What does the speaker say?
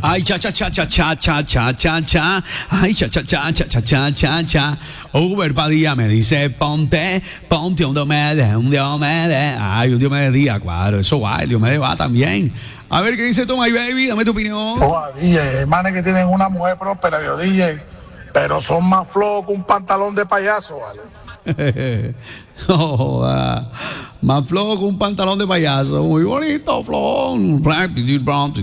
Ay, cha, cha, cha, cha, cha, cha, cha, cha, cha. Ay, cha, cha, cha, cha, cha, cha, cha, cha. Uber Padilla me dice, ponte, ponte un Diomedes, un Diomedes. Ay, un Diomedes Díaz, claro, eso va, el Diomedes va también. A ver, ¿qué dice tú, my baby? Dame tu opinión. DJ, hermanos que tienen una mujer próspera, yo DJ, pero son más flojos que un pantalón de payaso, ¿vale? Más flojo que un pantalón de payaso. Muy bonito, flon.